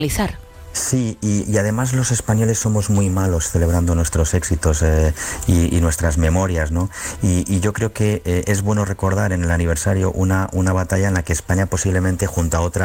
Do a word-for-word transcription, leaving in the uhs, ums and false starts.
realizar. Sí, y, y además los españoles somos muy malos celebrando nuestros éxitos eh, y, y nuestras memorias, ¿no? Y, y yo creo que eh, es bueno recordar en el aniversario una, una batalla en la que España posiblemente junto a otras